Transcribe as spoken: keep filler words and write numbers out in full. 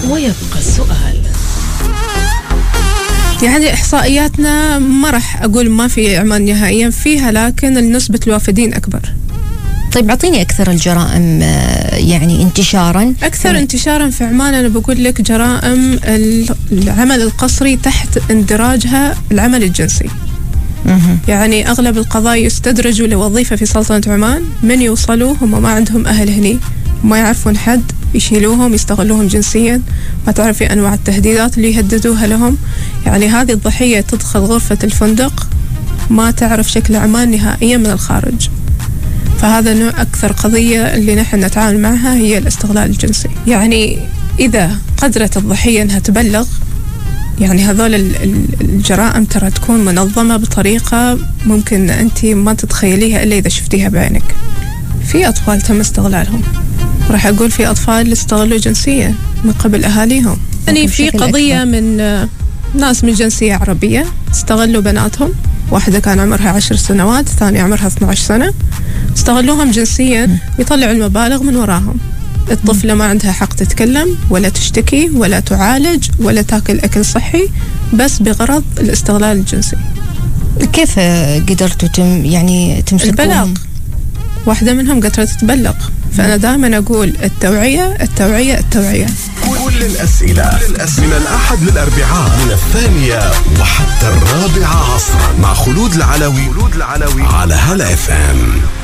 ويبقى السؤال. يعني إحصائياتنا ما راح أقول ما في إعمال نهائيا فيها، لكن نسبة الوافدين أكبر. طيب أعطيني أكثر الجرائم يعني انتشارا. أكثر ف... انتشارا في عمان أنا بقول لك جرائم العمل القسري تحت اندراجها العمل الجنسي. مه. يعني أغلب القضايا يستدرجوا لوظيفة في سلطنة عمان، من يوصلوا هم ما عندهم أهل هني، ما يعرفون حد، يشيلوهم يستغلوهم جنسيا، ما تعرفي أنواع التهديدات اللي يهددوها لهم. يعني هذه الضحية تدخل غرفة الفندق ما تعرف شكل عمان نهائيا من الخارج. فهذا نوع أكثر قضية اللي نحن نتعامل معها هي الاستغلال الجنسي. يعني إذا قدرت الضحية أنها تبلغ، يعني هذول الجرائم ترى تكون منظمة بطريقة ممكن أنت ما تتخيليها إلا إذا شفتيها بعينك. في أطفال تم استغلالهم، راح أقول في أطفال استغلوا جنسيا من قبل أهاليهم. يعني في قضية أكبر. من ناس من جنسية عربية استغلوا بناتهم، واحدة كان عمرها عشر سنوات، الثانية عمرها اثنتي عشرة سنة، استغلوهم جنسيا يطلعوا المبالغ من وراهم. الطفلة ما عندها حق تتكلم ولا تشتكي ولا تعالج ولا تاكل أكل صحي، بس بغرض الاستغلال الجنسي. كيف قدرتوا تم يعني تمسكوهم؟ البلاغ، واحدة منهم قدرت تتبلغ. فأنا دائما أقول التوعية التوعية التوعية. كل الأسئلة من الأحد للأربعاء من الثانية وحتى الرابعة عصرا مع خلود العلوي على هلا اف ام.